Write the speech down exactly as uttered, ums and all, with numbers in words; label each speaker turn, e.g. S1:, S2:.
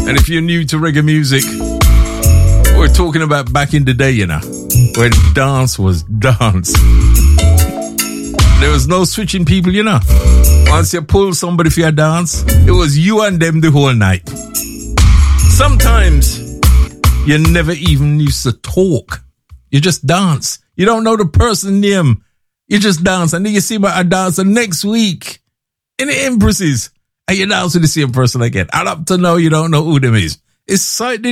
S1: And if you're new to reggae music, we're talking about back in the day, you know, when dance was dance. There was no switching people, you know. Once you pull somebody for your dance, it was you and them the whole night. Sometimes you never even used to talk. You just dance. You don't know the person's name. You just dance. And then you see my dance the next week in the Empresses. And you dance with the same person again. And up to now, you don't know who them is. It's slightly